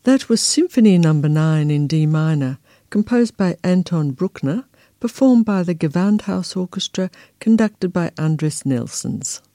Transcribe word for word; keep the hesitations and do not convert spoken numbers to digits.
That was Symphony Number nine in D minor, composed by Anton Bruckner, performed by the Gewandhaus Orchestra, conducted by Andris Nelsons.